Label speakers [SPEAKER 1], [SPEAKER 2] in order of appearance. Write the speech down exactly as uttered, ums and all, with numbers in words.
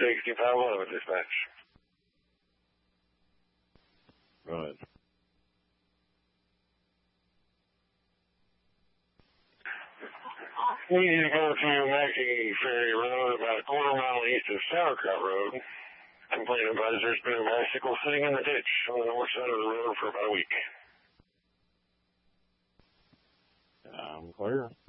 [SPEAKER 1] sixty-five eleven, dispatch.
[SPEAKER 2] Right.
[SPEAKER 1] We need to go to Mackey Ferry Road, about a quarter mile east of Sauerkraut Road. Complaint advisor, there's been a bicycle sitting in the ditch on the north side of the road for about a week.
[SPEAKER 2] I'm clear.